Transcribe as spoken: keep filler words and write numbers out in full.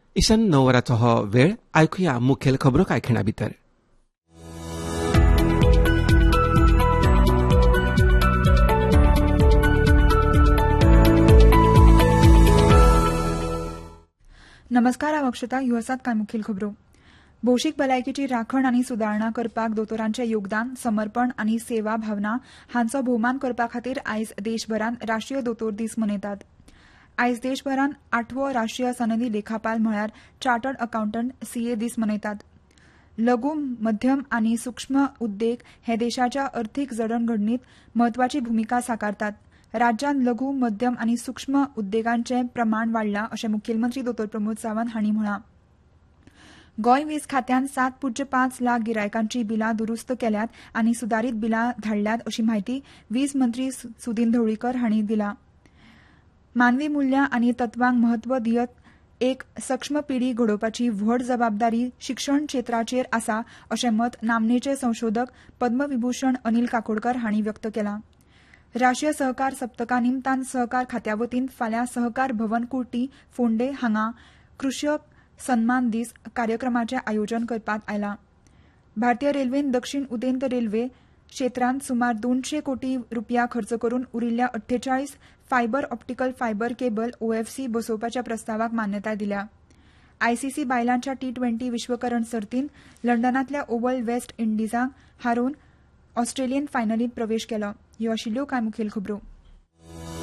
ईशान णव वरांचो हो वेळ. आयकुया मुखेल खबरो कांय खिणा भितर. नमस्कार, हांव अक्षता. ह्यो आसात कांय मुखेल खबरो. भौशीक भलायकेची राखण आनी सुदारणा करपाक दोतोरांचें योगदान, समर्पण आनी सेवा भावना हांचो भोवमान करपा खातीर आयज देशभरांत राष्ट्रीय दोतोर दीस मनयतात. आयज देशभरांत आठवो राष्ट्रीय सनदी लेखापाल म्हळ्यार चार्टर्ड अकावंटंट सीए दीस मनयतात. लघु, मध्यम आनी सूक्ष्म उद्देग हे देशाच्या अर्थीक जडणघडणीत म्हत्वाची भुमिका साकारतात. राज्यांत लघु, मध्यम आनी सूक्ष्म उद्देगांचें प्रमाण वाडलां अशें मुखेलमंत्री दोतोर प्रमोद सावंत हांणी म्हळां. गोंय वीज खात्यान सात पुज्य पांच लाख गिरायकांची बिलां दुरुस्त केल्यात आनी सुदारीत बिलां धाडल्यात अशी म्हायती वीज मंत्री सुदीन ढवळीकर हांणी दिला. मानवी मुल्यां आनी तत्वांक म्हत्व दियत एक सक्षम पिढी घडोवपाची व्हड जबाबदारी शिक्षण क्षेत्राचेर आसा अशें मत नामनेचे संशोधक पद्मविभूषण अनिल काकोडकर हांणी व्यक्त केलां. राष्ट्रीय सहकार सप्तका निमतान सहकार खात्या वतीन फाल्यां सहकार भवन कुर्टी फोंडे हांगा कृषक सन्मान दीस कार्यक्रमाचें आयोजन करपात आयलां. भारतीय रेल्वेन दक्षिण उदेंत रेल्वे क्षेत्रांत सुमार दोनशे कोटी रुपया खर्च करून उरिल्ल्या अठ्ठेचाळीस fibre optical fibre cable OFC बसोवपाच्या प्रस्तावाक मान्यताय दिल्या. आयसीसी बायलांच्या टी ट्वेंटी विश्वकरण सर्तींत लंडनांतल्या ओव्हल वेस्ट इंडिजाक हारोवन ऑस्ट्रेलियन फायनलींत प्रवेश केलो. ह्यो आशिल्ल्यो कांय मुखेल खबरो.